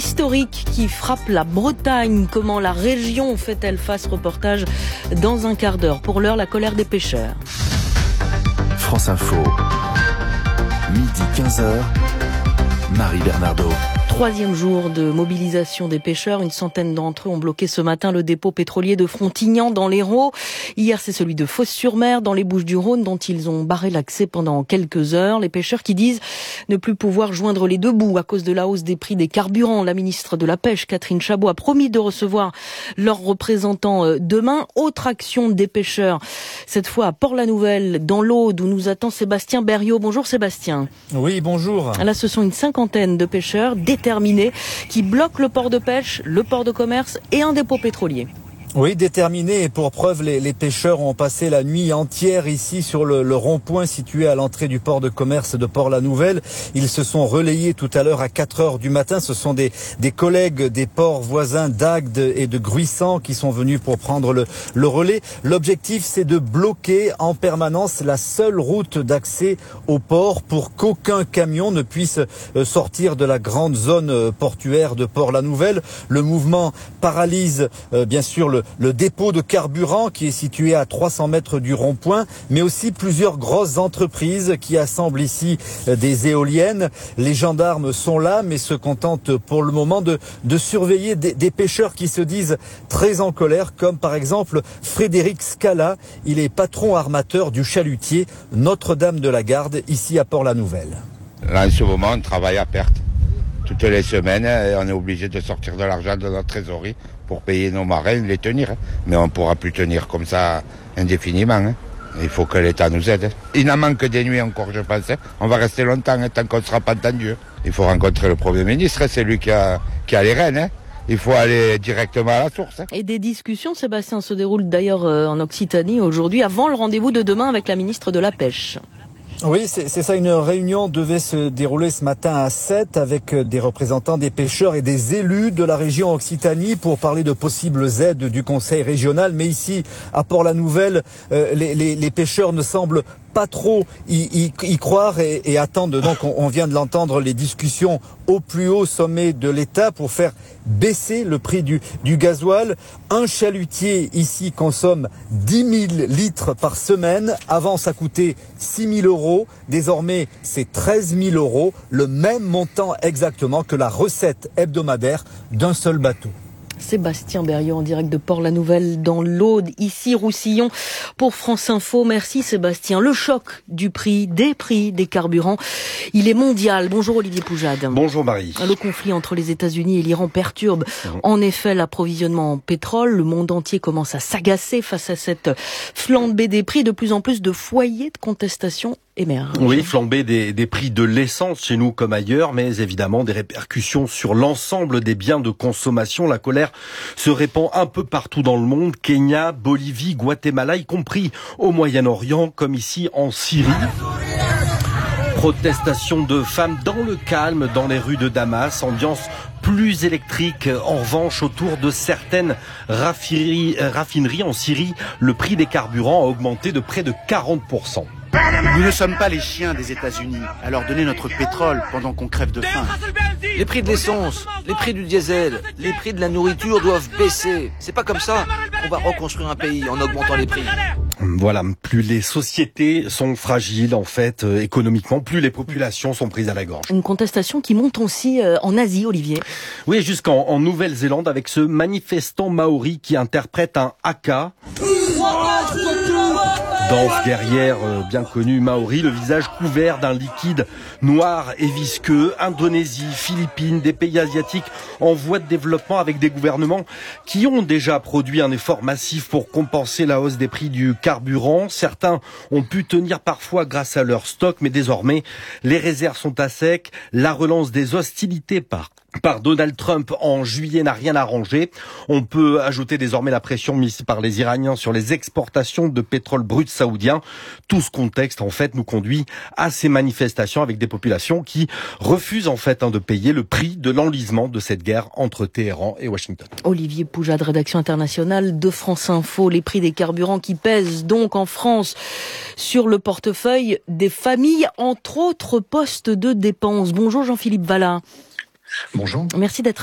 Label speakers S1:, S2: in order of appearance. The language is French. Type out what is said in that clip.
S1: historique qui frappe la Bretagne. Comment la région fait-elle face? Reportage dans un quart d'heure. Pour l'heure, la colère des pêcheurs.
S2: France Info, midi 15h, Marie Bernardo.
S1: Troisième jour de mobilisation des pêcheurs. Une centaine d'entre eux ont bloqué ce matin le dépôt pétrolier de Frontignan dans l'Hérault. Hier, c'est celui de Fos-sur-Mer dans les Bouches-du-Rhône dont ils ont barré l'accès pendant quelques heures. Les pêcheurs qui disent ne plus pouvoir joindre les deux bouts à cause de la hausse des prix des carburants. La ministre de la Pêche, Catherine Chabot, a promis de recevoir leurs représentants demain. Autre action des pêcheurs, cette fois à Port-la-Nouvelle, dans l'Aude, où nous attend Sébastien Berriot. Bonjour Sébastien.
S3: Oui, bonjour.
S1: Là, ce sont une cinquantaine de pêcheurs déterminés qui bloquent le port de pêche, le port de commerce et un dépôt pétrolier.
S3: Oui, déterminés, et pour preuve, les pêcheurs ont passé la nuit entière ici sur le rond-point situé à l'entrée du port de commerce de Port-la-Nouvelle. Ils se sont relayés tout à l'heure à 4 heures du matin. Ce sont des collègues des ports voisins d'Agde et de Gruissant qui sont venus pour prendre le relais. L'objectif, c'est de bloquer en permanence la seule route d'accès au port pour qu'aucun camion ne puisse sortir de la grande zone portuaire de Port-la-Nouvelle. Le mouvement paralyse bien sûr le dépôt de carburant qui est situé à 300 mètres du rond-point, mais aussi plusieurs grosses entreprises qui assemblent ici des éoliennes. Les gendarmes sont là, mais se contentent pour le moment de surveiller des pêcheurs qui se disent très en colère, comme par exemple Frédéric Scala. Il est patron armateur du chalutier Notre-Dame de la Garde, ici à Port-la-Nouvelle.
S4: Là, en ce moment, on travaille à perte. Toutes les semaines, on est obligé de sortir de l'argent de notre trésorerie pour payer nos marins, les tenir. Mais on ne pourra plus tenir comme ça indéfiniment. Il faut que l'État nous aide. Il n'en manque des nuits encore, je pense. On va rester longtemps, tant qu'on ne sera pas entendu. Il faut rencontrer le Premier ministre, c'est lui qui a les rênes. Il faut aller directement à la source.
S1: Et des discussions, Sébastien, se déroulent d'ailleurs en Occitanie aujourd'hui, avant le rendez-vous de demain avec la ministre de la Pêche.
S3: Oui, c'est ça. Une réunion devait se dérouler ce matin à 7 avec des représentants des pêcheurs et des élus de la région Occitanie pour parler de possibles aides du conseil régional. Mais ici, à Port-la-Nouvelle, les pêcheurs ne semblent pas trop y croire et attendent. Donc on vient de l'entendre, les discussions au plus haut sommet de l'État pour faire baisser le prix du gasoil. Un chalutier ici consomme 10 000 litres par semaine. Avant, ça coûtait 6 000 euros. Désormais, c'est 13 000 euros. Le même montant exactement que la recette hebdomadaire d'un seul bateau.
S1: Sébastien Berriot en direct de Port-la-Nouvelle dans l'Aude, ici Roussillon pour France Info. Merci Sébastien. Le choc du prix des carburants, il est mondial. Bonjour Olivier Poujade.
S5: Bonjour Marie.
S1: Le conflit entre les États-Unis et l'Iran perturbe en effet l'approvisionnement en pétrole. Le monde entier commence à s'agacer face à cette flambée des prix. De plus en plus de foyers de contestation émergent.
S5: Oui, flambée des prix de l'essence chez nous comme ailleurs, mais évidemment des répercussions sur l'ensemble des biens de consommation. La colère se répand un peu partout dans le monde, Kenya, Bolivie, Guatemala, y compris au Moyen-Orient, comme ici en Syrie. Protestation de femmes dans le calme dans les rues de Damas, ambiance plus électrique. En revanche, autour de certaines raffineries en Syrie, le prix des carburants a augmenté de près de 40%.
S6: Nous ne sommes pas les chiens des États-Unis à leur donner notre pétrole pendant qu'on crève de faim.
S7: Les prix de l'essence, les prix du diesel, les prix de la nourriture doivent baisser. C'est pas comme ça qu'on va reconstruire un pays en augmentant les prix.
S5: Voilà, plus les sociétés sont fragiles en fait économiquement, plus les populations sont prises à la gorge.
S1: Une contestation qui monte aussi en Asie, Olivier.
S5: Oui, jusqu'en Nouvelle-Zélande avec ce manifestant maori qui interprète un haka. Danse guerrière bien connue maori, le visage couvert d'un liquide noir et visqueux. Indonésie, Philippines, des pays asiatiques en voie de développement avec des gouvernements qui ont déjà produit un effort massif pour compenser la hausse des prix du carburant. Certains ont pu tenir parfois grâce à leur stock, mais désormais les réserves sont à sec. La relance des hostilités par Donald Trump en juillet n'a rien arrangé. On peut ajouter désormais la pression mise par les Iraniens sur les exportations de pétrole brut saoudien. Tout ce contexte, en fait, nous conduit à ces manifestations avec des populations qui refusent, en fait, de payer le prix de l'enlisement de cette guerre entre Téhéran et Washington.
S1: Olivier Poujade, rédaction internationale de France Info. Les prix des carburants qui pèsent donc en France sur le portefeuille des familles, entre autres postes de dépenses. Bonjour Jean-Philippe Vallat.
S8: Bonjour.
S1: Merci d'être